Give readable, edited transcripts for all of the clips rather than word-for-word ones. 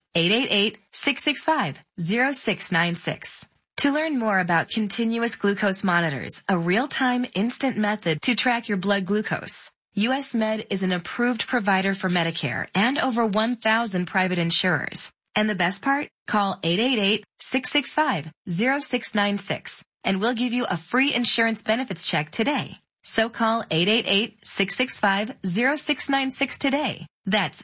888-665-0696. To learn more about continuous glucose monitors, a real-time instant method to track your blood glucose, US Med is an approved provider for Medicare and over 1,000 private insurers. And the best part? Call 888-665-0696 and we'll give you a free insurance benefits check today. So call 888-665-0696 today. That's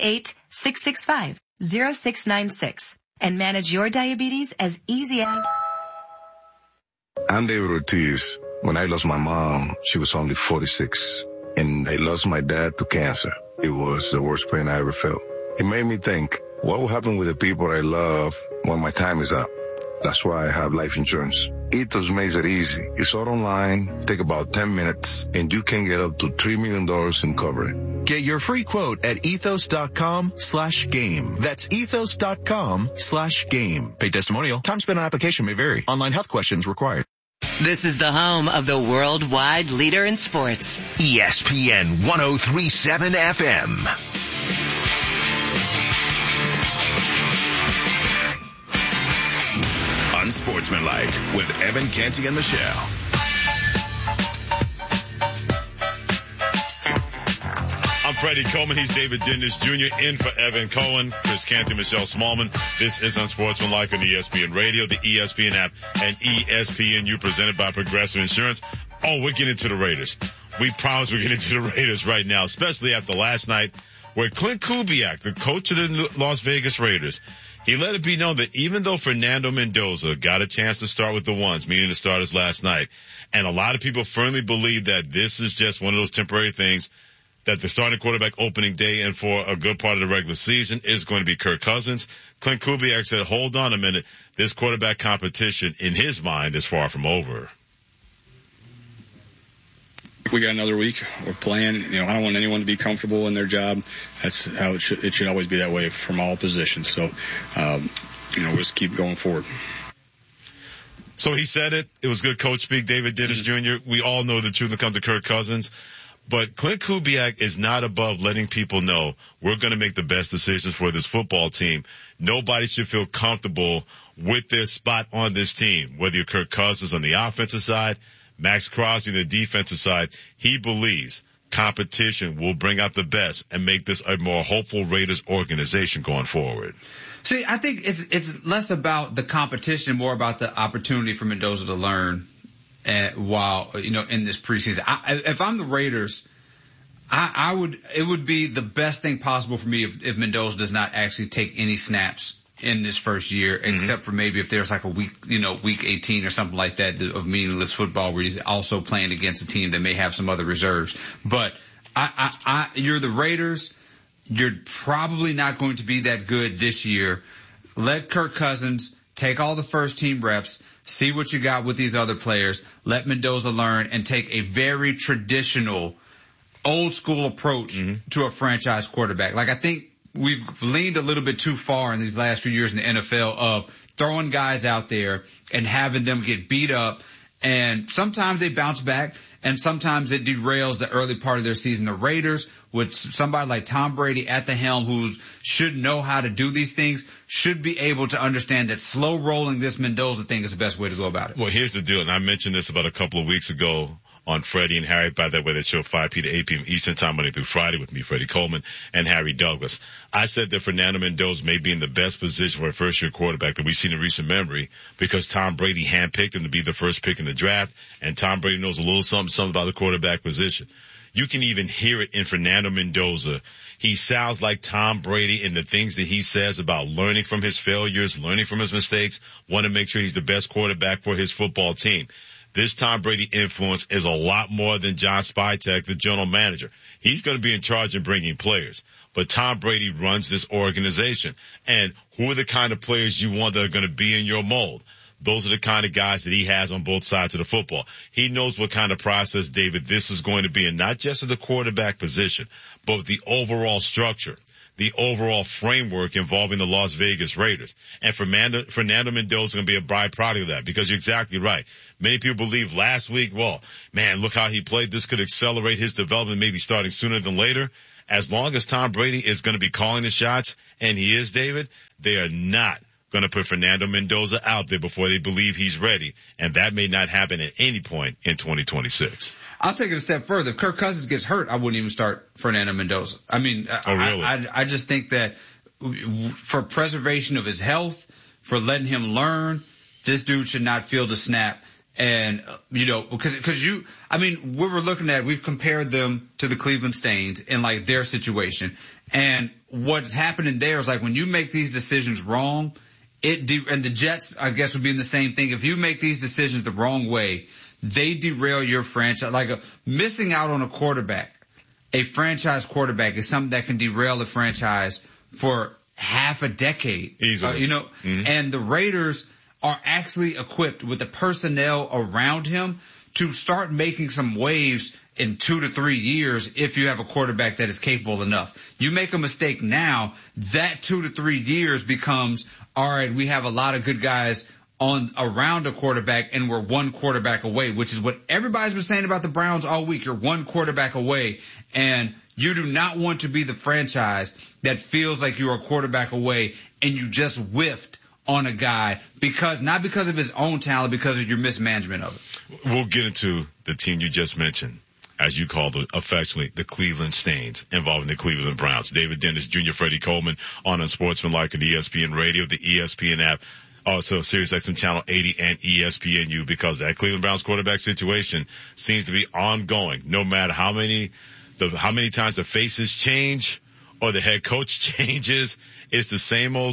888-665-0696 and manage your diabetes as easy as... I'm David Ortiz. When I lost my mom, she was only 46. And I lost my dad to cancer. It was the worst pain I ever felt. It made me think, what will happen with the people I love when my time is up? That's why I have life insurance. Ethos makes it easy. It's all online, take about 10 minutes, and you can get up to $3 million in coverage. Get your free quote at ethos.com/game. That's ethos.com/game. Paid testimonial. Time spent on application may vary. Online health questions required. This is the home of the worldwide leader in sports. ESPN 103.7 FM. Unsportsmanlike with Evan Canty and Michelle. I'm Freddie Coleman. He's David Dennis Jr. in for Evan Cohen, Chris Canty, Michelle Smallman. This is Unsportsmanlike on ESPN Radio, the ESPN app, and ESPNU presented by Progressive Insurance. Oh, we're getting to the Raiders. We promise we're getting to the Raiders right now, especially after last night where Clint Kubiak, the coach of the Las Vegas Raiders, he let it be known that even though Fernando Mendoza got a chance to start with the ones, meaning the starters last night, and a lot of people firmly believe that this is just one of those temporary things, that the starting quarterback opening day and for a good part of the regular season is going to be Kirk Cousins. Clint Kubiak said, hold on a minute, this quarterback competition in his mind is far from over. We got another week. We're playing. I don't want anyone to be comfortable in their job. That's how it should always be that way from all positions. So, we'll just keep going forward. So he said it. It was good coach speak, David Dennis Jr. We all know the truth when it comes to Kirk Cousins. But Clint Kubiak is not above letting people know we're going to make the best decisions for this football team. Nobody should feel comfortable with their spot on this team, whether you're Kirk Cousins on the offensive side, Max Crosby on the defensive side. He believes competition will bring out the best and make this a more hopeful Raiders organization going forward. See, I think it's less about the competition, more about the opportunity for Mendoza to learn. While, in this preseason, if I'm the Raiders, it would be the best thing possible for me if Mendoza does not actually take any snaps in this first year, except for maybe if there's like a week, week 18 or something like that of meaningless football where he's also playing against a team that may have some other reserves. But you're the Raiders. You're probably not going to be that good this year. Let Kirk Cousins take all the first team reps. See what you got with these other players. Let Mendoza learn and take a very traditional, old school approach to a franchise quarterback. Like I think we've leaned a little bit too far in these last few years in the NFL of throwing guys out there and having them get beat up. And sometimes they bounce back and sometimes it derails the early part of their season. The Raiders, with somebody like Tom Brady at the helm who should know how to do these things, should be able to understand that slow rolling this Mendoza thing is the best way to go about it. Well, here's the deal, and I mentioned this about a couple of weeks ago on Freddie and Harry. By that way, they show 5 p to 8 p.m. Eastern Time, Monday through Friday with me, Freddie Coleman, and Harry Douglas. I said that Fernando Mendoza may be in the best position for a first-year quarterback that we've seen in recent memory because Tom Brady handpicked him to be the first pick in the draft, and Tom Brady knows a little something about the quarterback position. You can even hear it in Fernando Mendoza. He sounds like Tom Brady in the things that he says about learning from his failures, learning from his mistakes, want to make sure he's the best quarterback for his football team. This Tom Brady influence is a lot more than John Spytek, the general manager. He's going to be in charge of bringing players. But Tom Brady runs this organization. And who are the kind of players you want that are going to be in your mold? Those are the kind of guys that he has on both sides of the football. He knows what kind of process, David, this is going to be, and not just at the quarterback position, but the overall structure, the overall framework involving the Las Vegas Raiders. And Fernando Mendoza is going to be a byproduct of that because you're exactly right. Many people believe last week, well, man, look how he played. This could accelerate his development, maybe starting sooner than later. as long as Tom Brady is going to be calling the shots, and he is, David, they are not going to put Fernando Mendoza out there before they believe he's ready. And that may not happen at any point in 2026. I'll take it a step further. If Kirk Cousins gets hurt, I wouldn't even start Fernando Mendoza. I mean, really? I just think that for preservation of his health, for letting him learn, this dude should not feel the snap. And, because we were looking at, we've compared them to the Cleveland Stains in like their situation. And what's happening there is like when you make these decisions wrong, and the Jets, I guess, would be in the same thing. If you make these decisions the wrong way, they derail your franchise. Like missing out on a quarterback, a franchise quarterback is something that can derail a franchise for half a decade. Easily. And the Raiders are actually equipped with the personnel around him to start making some waves in 2 to 3 years if you have a quarterback that is capable enough. You make a mistake now, that 2 to 3 years becomes, all right, we have a lot of good guys around a quarterback and we're one quarterback away, which is what everybody's been saying about the Browns all week. You're one quarterback away, and you do not want to be the franchise that feels like you're a quarterback away and you just whiffed on a guy not because of his own talent, because of your mismanagement of it. We'll get into the team you just mentioned, as you call them affectionately, the Cleveland Stains, involving the Cleveland Browns. David Dennis Jr., Freddie Coleman on Unsportsmanlike at ESPN Radio, the ESPN app, also Sirius XM Channel 80 and ESPNU, because that Cleveland Browns quarterback situation seems to be ongoing. No matter how many times the faces change or the head coach changes, it's the same old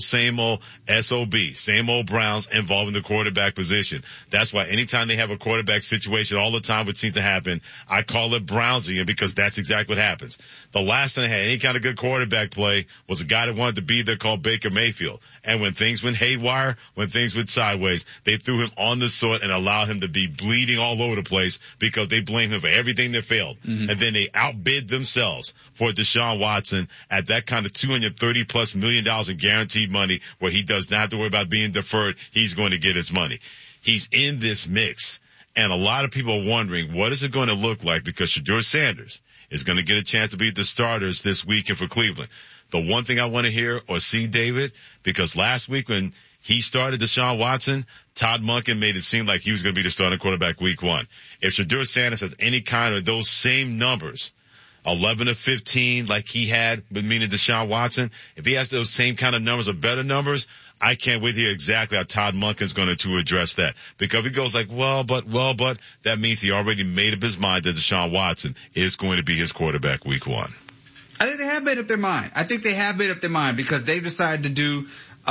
SOB, same old Browns involving the quarterback position. That's why anytime they have a quarterback situation all the time, which seems to happen, I call it Brownsian, because that's exactly what happens. The last time they had any kind of good quarterback play was a guy that wanted to be there called Baker Mayfield. And when things went haywire, when things went sideways, they threw him on the sword and allowed him to be bleeding all over the place because they blamed him for everything that failed. Mm-hmm. And then they outbid themselves for Deshaun Watson at that kind of $230+ million in guaranteed money, where he does not have to worry about being deferred. He's going to get his money. He's in this mix. And a lot of people are wondering, what is it going to look like? Because Shedeur Sanders is going to get a chance to be the starters this weekend for Cleveland. The one thing I want to hear or see, David, because last week when he started Deshaun Watson, Todd Monken made it seem like he was going to be the starting quarterback week 1. If Shedeur Sanders has any kind of those same numbers, 11 to 15 like he had, meaning Deshaun Watson, if he has those same kind of numbers or better numbers, I can't wait to hear exactly how Todd Monken's going to address that. Because if he goes like, well, but, that means he already made up his mind that Deshaun Watson is going to be his quarterback week 1. I think they have made up their mind. Because they've decided to do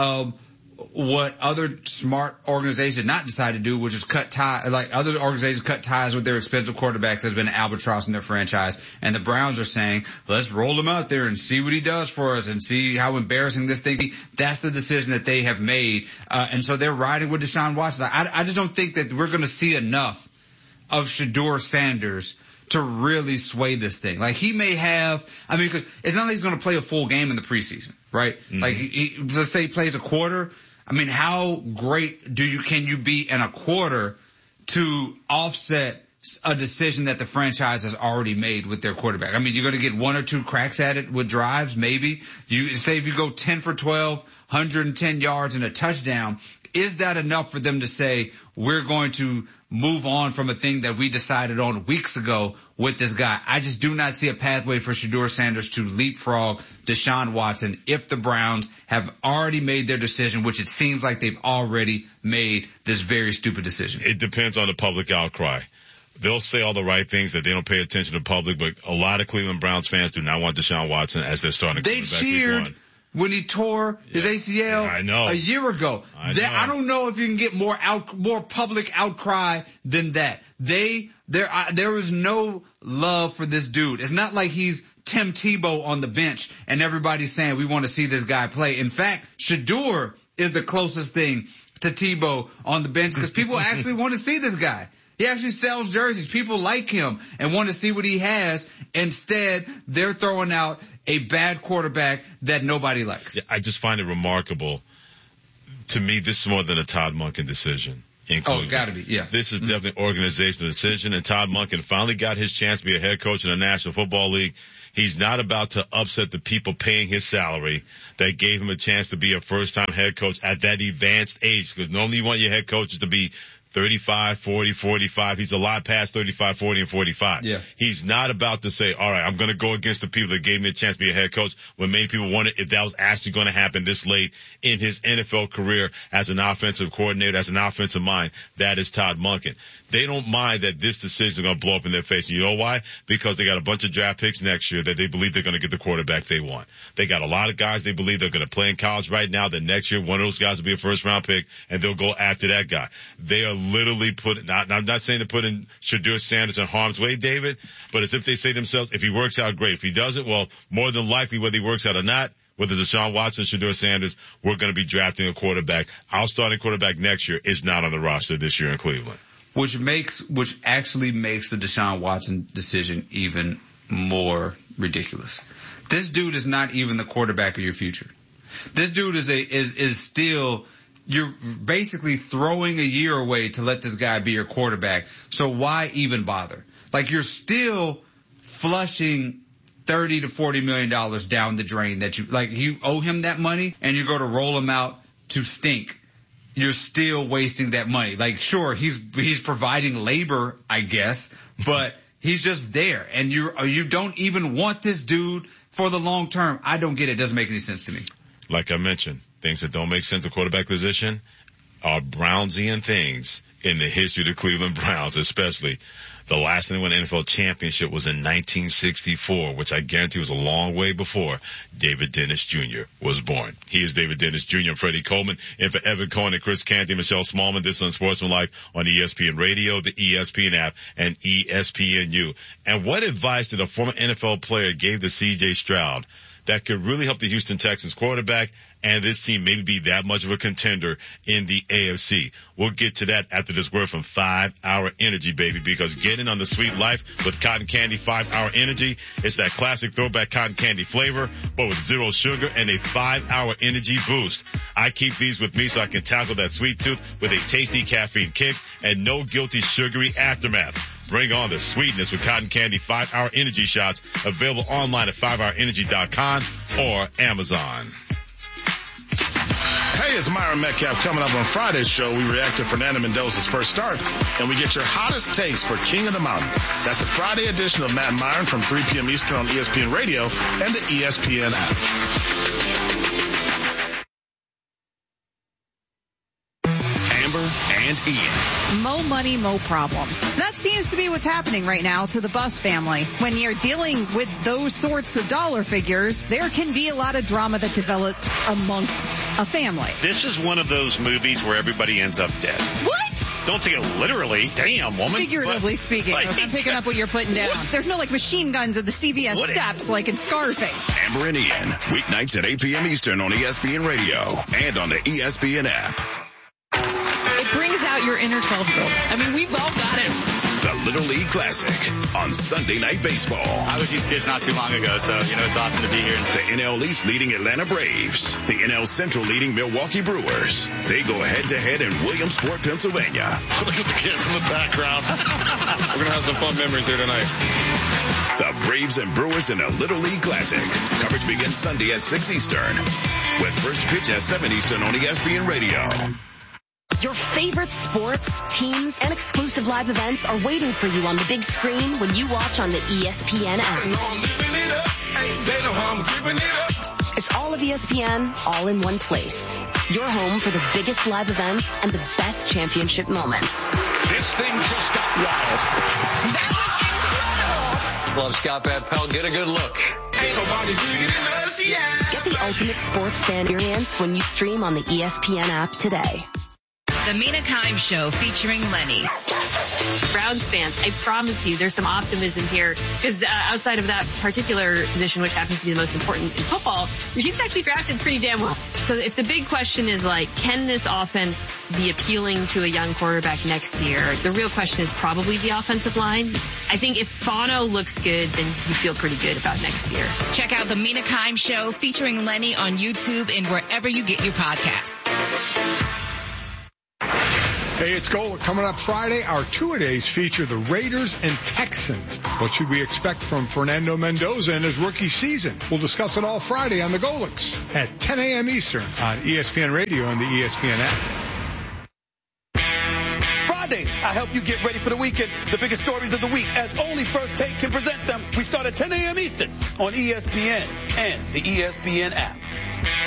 what other smart organizations not decided to do, which is cut ties. Like other organizations cut ties with their expensive quarterbacks. Has been an albatross in their franchise, and the Browns are saying, let's roll him out there and see what he does for us and see how embarrassing this thing. That's the decision that they have made, and so they're riding with Deshaun Watson. I just don't think that we're going to see enough of Shedeur Sanders to really sway this thing. Like he may have, because it's not like he's going to play a full game in the preseason, right? Mm-hmm. Like let's say he plays a quarter. How great can you be in a quarter to offset a decision that the franchise has already made with their quarterback? You're going to get 1 or 2 cracks at it with drives, maybe. You say if you go 10 for 12, 110 yards and a touchdown, is that enough for them to say we're going to move on from a thing that we decided on weeks ago with this guy? I just do not see a pathway for Shedeur Sanders to leapfrog Deshaun Watson if the Browns have already made their decision, which it seems like they've already made this very stupid decision. It depends on the public outcry. They'll say all the right things that they don't pay attention to the public, but a lot of Cleveland Browns fans do not want Deshaun Watson as their starting quarterback. They cheered when he tore his ACL a year ago. I don't know if you can get more public outcry than that. There is no love for this dude. It's not like he's Tim Tebow on the bench and everybody's saying we want to see this guy play. In fact, Shedeur is the closest thing to Tebow on the bench because people actually want to see this guy. He actually sells jerseys. People like him and want to see what he has. Instead, they're throwing out a bad quarterback that nobody likes. I just find it remarkable. To me, this is more than a Todd Monken decision. in Cleveland. Oh, gotta be, yeah. This is definitely an organizational decision, and Todd Monken finally got his chance to be a head coach in the National Football League. He's not about to upset the people paying his salary that gave him a chance to be a first-time head coach at that advanced age, because normally you want your head coaches to be 35, 40, 45. He's a lot past 35, 40, and 45. Yeah. He's not about to say, all right, I'm going to go against the people that gave me a chance to be a head coach, when many people wondered if that was actually going to happen this late in his NFL career as an offensive coordinator, as an offensive mind. That is Todd Monken. They don't mind that this decision is going to blow up in their face. And you know why? Because they got a bunch of draft picks next year that they believe they're going to get the quarterback they want. They got a lot of guys they believe they're going to play in college right now, that next year one of those guys will be a first-round pick, and they'll go after that guy. They are literally putting, I'm not saying to put in Shedeur Sanders in harm's way, David, but as if they say to themselves, if he works out, great. If he doesn't, well, more than likely, whether he works out or not, whether it's Deshaun Watson, Shedeur Sanders, we're going to be drafting a quarterback. Our starting quarterback next year is not on the roster this year in Cleveland. Which actually makes the Deshaun Watson decision even more ridiculous. This dude is not even the quarterback of your future. This dude is still, you're basically throwing a year away to let this guy be your quarterback. So why even bother? Like, you're still flushing $30 to $40 million down the drain that you owe him that money, and you go to roll him out to stink. You're still wasting that money. Like, sure, he's providing labor, I guess, but he's just there, and you don't even want this dude for the long term. I don't get it. It doesn't make any sense to me. Like I mentioned, things that don't make sense at quarterback position are Brownsian things in the history of the Cleveland Browns, especially. The last time they won an NFL championship was in 1964, which I guarantee was a long way before David Dennis Jr. was born. He is David Dennis Jr. and Freddie Coleman. And for Evan Cohen and Chris Canty, Michelle Smallman, this is Unsportsmanlike on ESPN Radio, the ESPN app, and ESPNU. And what advice did a former NFL player give to C.J. Stroud that could really help the Houston Texans quarterback and this team maybe be that much of a contender in the AFC? We'll get to that after this word from 5 Hour Energy, baby, because getting on the sweet life with Cotton Candy 5 Hour Energy, it's that classic throwback cotton candy flavor, but with zero sugar and a 5 Hour Energy boost. I keep these with me so I can tackle that sweet tooth with a tasty caffeine kick and no guilty sugary aftermath. Bring on the sweetness with Cotton Candy 5 Hour Energy shots, available online at 5hourenergy.com or Amazon. Hey, it's Myron Metcalf. Coming up on Friday's show, we react to Fernando Mendoza's first start, and we get your hottest takes for King of the Mountain. That's the Friday edition of Matt and Myron from 3 p.m. Eastern on ESPN Radio and the ESPN app. And Ian. Mo money, mo problems. That seems to be what's happening right now to the Buss family. When you're dealing with those sorts of dollar figures, there can be a lot of drama that develops amongst a family. This is one of those movies where everybody ends up dead. What? Don't take it literally. Damn, woman. Figuratively speaking. Like, I'm picking up what you're putting down. There's no, machine guns at the CVS steps like in Scarface. Amber and Ian, weeknights at 8 p.m. Eastern on ESPN Radio and on the ESPN app. It brings out your inner 12-year-old. I mean, we've all got it. The Little League Classic on Sunday Night Baseball. I was these kids not too long ago, so, it's awesome to be here. The NL East leading Atlanta Braves. The NL Central leading Milwaukee Brewers. They go head-to-head in Williamsport, Pennsylvania. Look at the kids in the background. We're going to have some fun memories here tonight. The Braves and Brewers in a Little League Classic. Coverage begins Sunday at 6 Eastern. With first pitch at 7 Eastern on ESPN Radio. Your favorite sports, teams, and exclusive live events are waiting for you on the big screen when you watch on the ESPN app. It's all of ESPN, all in one place. Your home for the biggest live events and the best championship moments. This thing just got wild. That was incredible. Love Scott Van Pelt. Get a good look. Ain't nobody bigger than us, yeah. Get the ultimate sports fan experience when you stream on the ESPN app today. The Mina Kimes Show featuring Lenny. Browns fans, I promise you there's some optimism here because outside of that particular position, which happens to be the most important in football, your team's actually drafted pretty damn well. So if the big question is can this offense be appealing to a young quarterback next year? The real question is probably the offensive line. I think if Fano looks good, then you feel pretty good about next year. Check out the Mina Kimes Show featuring Lenny on YouTube and wherever you get your podcasts. Hey, it's Golic. Coming up Friday, our two-a-days feature the Raiders and Texans. What should we expect from Fernando Mendoza in his rookie season? We'll discuss it all Friday on the Golics at 10 a.m. Eastern on ESPN Radio and the ESPN app. Fridays, I help you get ready for the weekend. The biggest stories of the week, as only First Take can present them. We start at 10 a.m. Eastern on ESPN and the ESPN app.